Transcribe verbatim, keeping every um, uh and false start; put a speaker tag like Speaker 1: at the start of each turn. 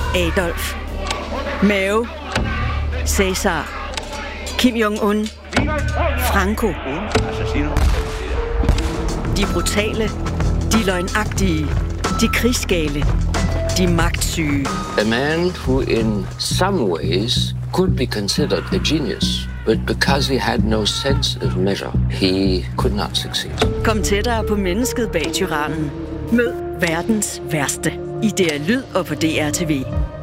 Speaker 1: Adolf, Mao, Cæsar, Kim Jong-un, Franco. De brutale, de løgnagtige, de krigsgale, de magtsyge.
Speaker 2: A man who in some ways could be considered a genius, but because he had no sense of measure, he could not succeed.
Speaker 1: Kom tættere på mennesket bag tyrannen. Mød verdens værste i D R Lyd og på D R T V.